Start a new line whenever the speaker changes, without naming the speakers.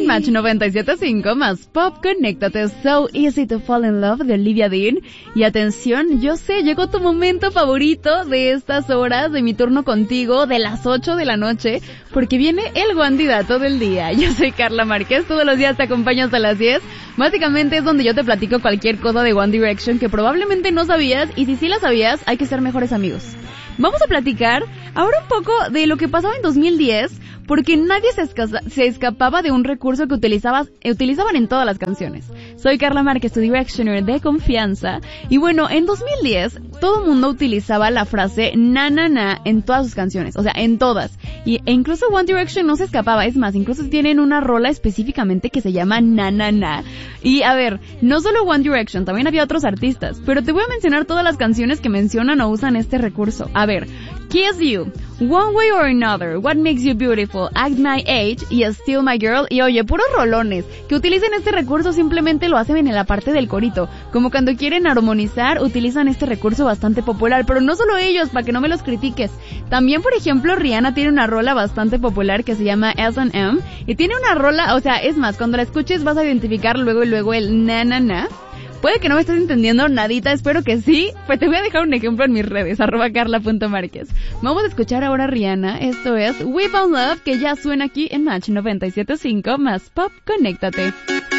en Match 97.5 más Pop, conéctate. So Easy to Fall in Love de Olivia Dean. Y atención, yo sé, llegó tu momento favorito de estas horas de mi turno contigo, de las 8 de la noche, porque viene el candidato del día. Yo soy Carla Márquez, todos los días te acompaño hasta las 10. Básicamente es donde yo te platico cualquier cosa de One Direction que probablemente no sabías, y si sí la sabías, hay que ser mejores amigos. Vamos a platicar ahora un poco de lo que pasaba en 2010, porque nadie se escapaba de un recurso que utilizaban en todas las canciones. Soy Carla Márquez, tu Directioner de confianza, y bueno, en 2010 todo el mundo utilizaba la frase na na na en todas sus canciones, o sea, en todas, e incluso One Direction no se escapaba. Es más, incluso tienen una rola específicamente que se llama na na na. Y a ver, no solo One Direction, también había otros artistas, pero te voy a mencionar todas las canciones que mencionan o usan este recurso. A ver, Kiss You, One Way or Another, What Makes You Beautiful, Act My Age y Still My Girl. Y oye, puros rolones que utilizan este recurso, simplemente lo hacen en la parte del corito, como cuando quieren armonizar utilizan este recurso bastante popular. Pero no solo ellos, para que no me los critiques, también por ejemplo Rihanna tiene una rola bastante popular que se llama S&M, y tiene una rola, o sea, es más, cuando la escuches vas a identificar luego y luego el na na na. Puede que no me estés entendiendo nadita, espero que sí, pues te voy a dejar un ejemplo en mis redes, @carla.márquez. Vamos a escuchar ahora a Rihanna, esto es We Found Love, que ya suena aquí en Match 97.5 más Pop, conéctate.